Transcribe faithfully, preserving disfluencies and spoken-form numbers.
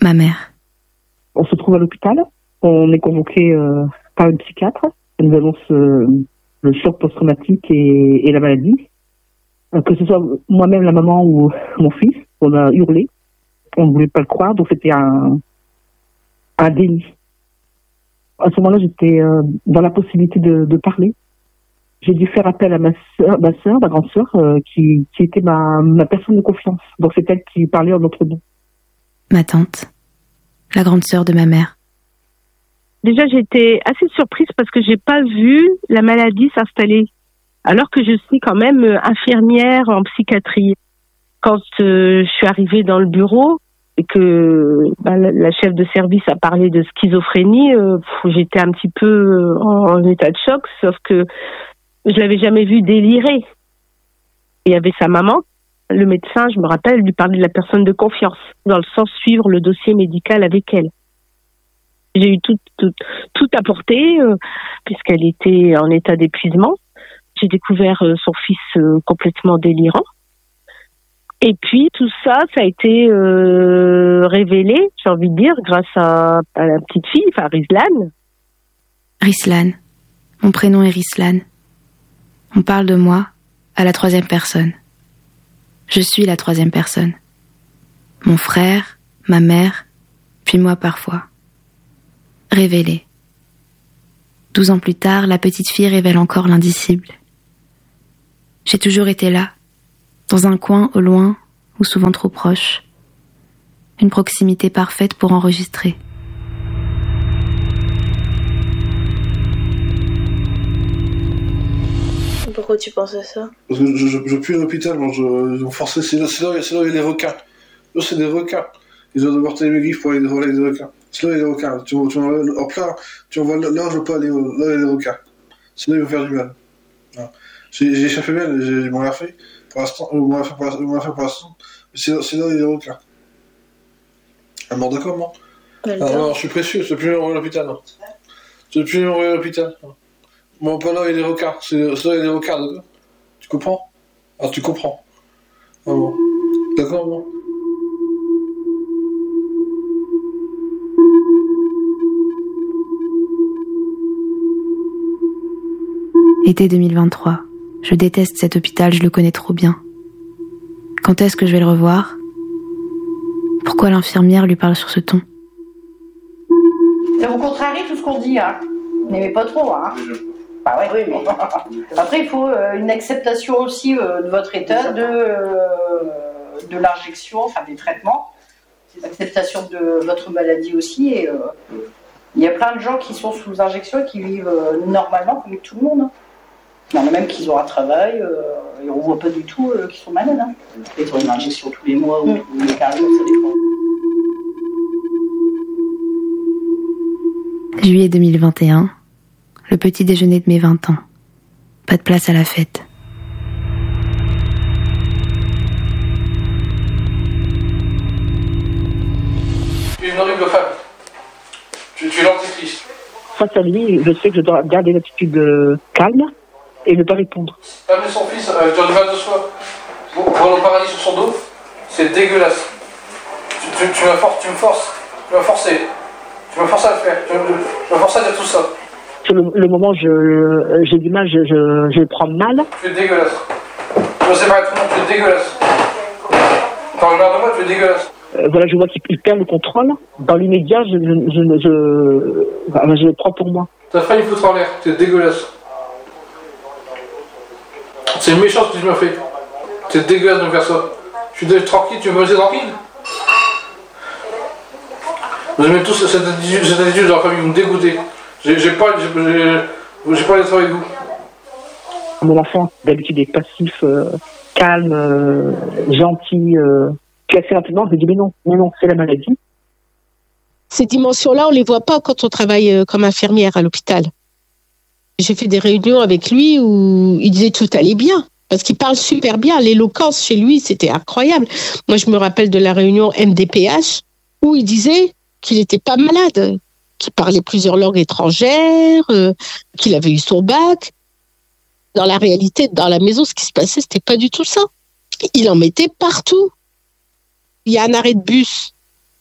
Ma mère. On se trouve à l'hôpital. On est convoqué euh, par une psychiatre. Elle nous annonce euh, le choc post-traumatique et, et la maladie. Euh, que ce soit moi-même, la maman ou mon fils, on a hurlé. On ne voulait pas le croire, donc c'était un, un déni. À ce moment-là, j'étais euh, dans la possibilité de, de parler. J'ai dû faire appel à ma soeur, ma, soeur, ma grande sœur, euh, qui, qui était ma, ma personne de confiance. Donc c'est elle qui parlait en notre nom. Ma tante, la grande sœur de ma mère. Déjà, j'étais assez surprise parce que j'ai pas vu la maladie s'installer, alors que je suis quand même infirmière en psychiatrie. Quand euh, je suis arrivée dans le bureau et que bah, la, la chef de service a parlé de schizophrénie, euh, pff, j'étais un petit peu en, en état de choc, sauf que je l'avais jamais vu délirer. Il y avait sa maman, le médecin, je me rappelle, lui parlait de la personne de confiance, dans le sens suivre le dossier médical avec elle. J'ai eu tout, tout, tout apporté, euh, puisqu'elle était en état d'épuisement. J'ai découvert euh, son fils euh, complètement délirant. Et puis, tout ça, ça a été euh, révélé, j'ai envie de dire, grâce à, à la petite fille, enfin, Rislan. Rislan. Mon prénom est Rislan. On parle de moi à la troisième personne. Je suis la troisième personne. Mon frère, ma mère, puis moi parfois. Révélé. Douze ans plus tard, la petite fille révèle encore l'indicible. J'ai toujours été là, dans un coin au loin ou souvent trop proche. Une proximité parfaite pour enregistrer. Pourquoi tu penses à ça? Parce que je, je, je pue à l'hôpital, moi, je, je forçais, c'est là, c'est là, c'est là où il y a des requins. Là, c'est des requins. Ils doivent devoir tailler mes griffes pour aller voler avec des requins. C'est là où il y a des requins. Tu vois, tu vois, hop là, tu vois, là, là, je veux pas aller, là, il y a des requins. C'est là, ils vont faire du mal. Voilà. J'ai, j'ai échappé bien, j'ai, ils m'ont rien fait. Pour l'instant, ils m'ont rien fait pour l'instant, ils m'ont rien fait pour l'instant. Mais c'est, c'est là où il y a des requins. Ah, bon, d'accord, moi. Alors, non, je suis précieux, je ne peux plus m'envoyer à l'hôpital, non. Je ne peux plus m'envoyer à l'hôpital. Bon, pas là, il y a des requins. C'est, c'est là, il y a des requins, d'accord. Tu comprends? Ah, tu comprends. Ah bon. D'accord, bon. Été deux mille vingt-trois. Je déteste cet hôpital, je le connais trop bien. Quand est-ce que je vais le revoir? Pourquoi l'infirmière lui parle sur ce ton? Ça vous contrarie tout ce qu'on dit, hein? N'aimez pas trop, hein? Bah ouais, oui, mais après il faut euh, une acceptation aussi euh, de votre état, de, euh, de l'injection, enfin des traitements, l'acceptation de votre maladie aussi. Et, euh, il y a plein de gens qui sont sous injection et qui vivent euh, normalement comme tout le monde. Hein. Il y en a même qui ont un travail euh, et on ne voit pas du tout euh, qu'ils sont malades. Hein. Ils ont une injection tous les mois ou tous les quinze jours, ça dépend. Juillet deux mille vingt et un. Le petit déjeuner de mes vingt ans. Pas de place à la fête. Tu es une horrible femme. Tu, tu es l'antichrist. Face à lui, je sais que je dois garder l'attitude euh, calme et ne pas répondre. Amener son fils avec ton mal de soi pour pour le paradis sur son dos, c'est dégueulasse. Tu, tu, tu, m'as for- tu me forces, tu m'as forcé. Tu m'as forcé à le faire. Tu, tu, tu m'as forcé à dire tout ça. Sur le, le moment, je, j'ai du mal, je, je, je le prends mal. Tu es dégueulasse. Je sais pas tout le monde, tu es dégueulasse. Quand je regarde de moi, tu es dégueulasse. Euh, voilà, je vois qu'il il perd le contrôle. Dans l'immédiat, je, je, je, je, enfin, je le prends pour moi. T'as failli me foutre en l'air, tu es dégueulasse. C'est méchant ce que tu m'as fait. C'est dégueulasse de me faire ça. Je suis tranquille, tu veux me laisser tranquille? Vous aimez tous cette attitude, cette attitude de la famille, vous me dégoûtez. J'ai, j'ai pas, j'ai, j'ai, j'ai pas d'être avec vous. Mon enfant, d'habitude, est passif, euh, calme, euh, gentil. Euh, puis assez rapidement, je lui dis, mais non, non, non, c'est la maladie. Ces dimensions-là, on les voit pas quand on travaille euh, comme infirmière à l'hôpital. J'ai fait des réunions avec lui où il disait tout allait bien. Parce qu'il parle super bien. L'éloquence chez lui, c'était incroyable. Moi, je me rappelle de la réunion M D P H où il disait qu'il n'était pas malade, qu'il parlait plusieurs langues étrangères, euh, qu'il avait eu son bac. Dans la réalité, dans la maison, ce qui se passait, c'était pas du tout ça. Il en mettait partout. Il y a un arrêt de bus